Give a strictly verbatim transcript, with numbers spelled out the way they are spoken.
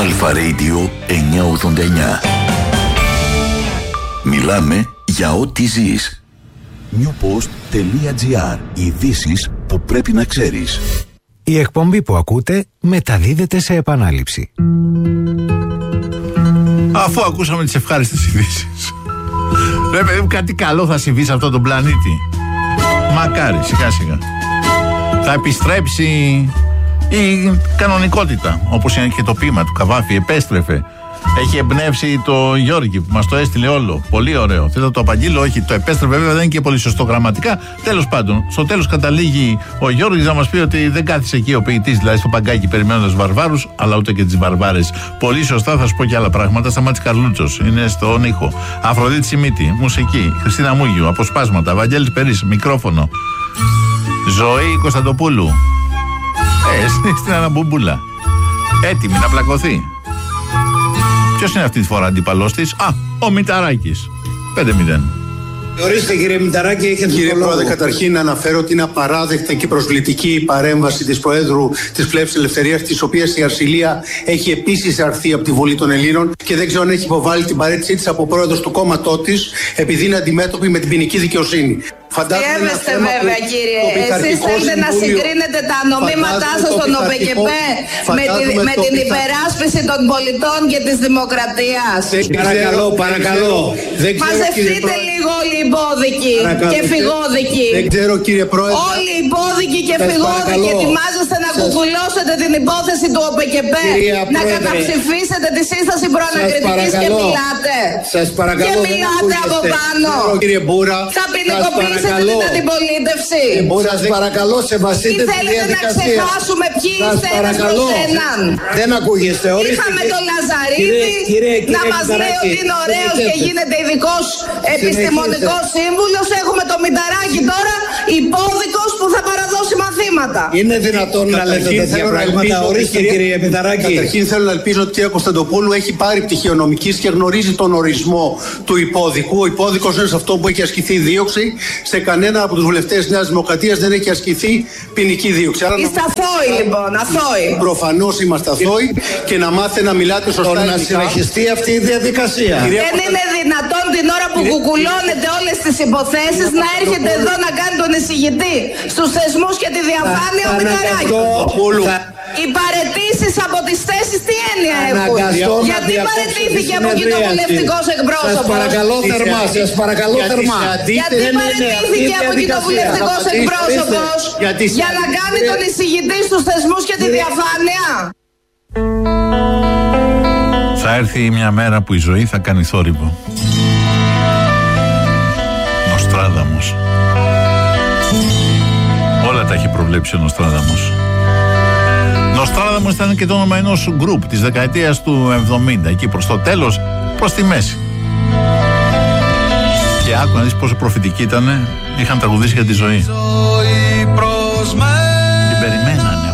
Αλφα Radio εννιακόσια ογδόντα εννιά. Μιλάμε για ό,τι ζεις. newpost τελεία gr. Ειδήσεις που πρέπει να ξέρεις. Η εκπομπή που ακούτε μεταδίδεται σε επανάληψη. Αφού ακούσαμε τις ευχάριστες ειδήσεις, ρε παιδί μου, κάτι καλό θα συμβεί σε αυτόν τον πλανήτη. Μακάρι, σιγά σιγά θα επιστρέψει η κανονικότητα, όπως είναι και το ποίημα του Καβάφη. Επέστρεφε. Έχει εμπνεύσει το Γιώργη που μας το έστειλε όλο. Πολύ ωραίο. Θέλω να το απαγγείλω. Όχι, το επέστρεφε βέβαια δεν είναι και πολύ σωστό γραμματικά. Τέλος πάντων, στο τέλος καταλήγει ο Γιώργης να μας πει ότι δεν κάθισε εκεί ο ποιητής, δηλαδή στο παγκάκι περιμένοντας βαρβάρους, αλλά ούτε και τις βαρβάρες. Πολύ σωστά θα σου πω και άλλα πράγματα. Σταμάτης Καρλούτσος είναι στον ήχο. Αφροδίτη Σιμίτη, μουσική. Χριστίνα Μούγιου, αποσπάσματα. Βαγγέλης Περής, μικρόφωνο. Ζωή Κωνσταντοπούλου. Ε, στην Αναμπουμπούλα. Έτοιμη να πλακωθεί. Ποιος είναι αυτή τη φορά αντίπαλός της? Α, ο Μηταράκης. πέντε μηδέν. Ορίστε κύριε Μηταράκη, έχετε Κύριε το λόγο. Πρόεδρε, καταρχήν να αναφέρω ότι είναι απαράδεκτη και προσβλητική η παρέμβαση της Προέδρου της Πλεύσης Ελευθερίας, της οποίας η Αρσιλία έχει επίσης αρθεί από τη Βουλή των Ελλήνων και δεν ξέρω αν έχει υποβάλει την παρέτησή της από πρόεδρος του κόμματό της, επειδή είναι αντιμέτωπη με την ποινική δικαιοσύνη. Φαντάζεστε βέβαια κύριε, εσείς θέλετε να συγκρίνετε τα νομήματά σας στον ΟΠΕΚΕΠΕ με, τη, με την υπεράσπιση των πολιτών και της δημοκρατίας. Παρακαλώ, παρακαλώ. Μαζευτείτε λίγο όλοι οι υπόδικοι και φυγόδικοι. Δεν ξέρω κύριε Πρόεδρε. Όλοι οι υπόδικοι και φυγόδικοι ετοιμάζεστε να κουκουλώσετε την υπόθεση του ΟΠΕΚΕΠΕ, να καταψηφίσετε τη σύσταση προανακριτικής και μιλάτε. Σας παρακαλώ. Και μιλάτε από πάνω. Κύριε Μπούρα. Θα ποινικοποιήσετε την αντιπολίτευση. Σας παρακαλώ, σεβαστείτε τη διαδικασία. Θέλετε να ξεχάσουμε ποιοι είστε ένας προς έναν? Δεν ακούγεστε. Είχαμε τον Λαζαρίδη να μας λέει ότι είναι ωραίος και γίνεται ειδικός επιστημονικός σύμβουλος. Έχουμε τον Μηταράκη τώρα, υπόδικος που θα παραδώσει μαθήματα. Είναι δυνατόν να λέτε τέτοια πράγματα? Ορίστε κύριε Μηταράκη. Καταρχήν θέλω να ελπίζω ότι η κυρία Κωνσταντοπούλου έχει πάρει πτυχίο νομικής και γνωρίζει τον ορισμό του υπόδικου. Ο υπόδικος είναι σε αυτό που έχει ασκηθεί δίωξη. Σε κανένα από τους βουλευτές της Νέας Δημοκρατίας δεν έχει ασκηθεί ποινική δίωξη. Είστε αθώοι λοιπόν, αθώοι. Προφανώς είμαστε αθώοι και να μάθετε να μιλάτε σωστά. Να συνεχιστεί αυτή η διαδικασία. Δεν είναι δυνατόν την ώρα που κουκουλώνετε όλες τις υποθέσεις να έρχεται εδώ να κάνει τον εισηγητή στους θεσμούς και τη διαφάνεια ο Μηταράκης. Οι παραιτήσεις από τις θέσεις τι έννοια έχουν? Γιατί παραιτήθηκε από εκεί το βουλευτικός εκπρόσωπος? Σας παρακαλώ θερμά, σας παρακαλώ θερμά. Γιατί παραιτήθηκε από εκεί το βουλευτικός εκπρόσωπος? Για να κάνει τον εισηγητή στους θεσμούς και τη διαφάνεια. Θα έρθει μια μέρα που η ζωή θα κάνει θόρυβο. Νοστράδαμος. Όλα τα έχει προβλέψει ο Νοστράδαμος. Νοστράδαμος ήταν και το όνομα ενός γκρουπ της δεκαετίας του εβδομήντα, εκεί προς το τέλος, προς τη μέση. Και άκου να δεις πόσο προφητική ήτανε, είχαν τραγουδήσει για τη ζωή. Την περιμένανε.